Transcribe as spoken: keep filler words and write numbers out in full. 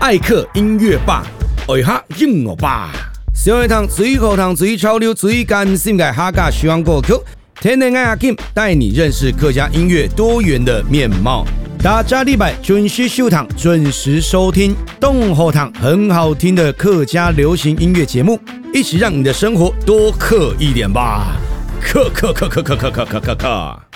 爱客音乐吧，爱哈音乐吧。小一堂最后堂最潮流最感性的客家喜欢歌曲，天天爱阿 Kim 带你认识客家音乐多元的面貌。大家礼拜准时收听，准时收听东后堂很好听的客家流行音乐节目，一起让你的生活多客一点吧！客客客客客客客客客。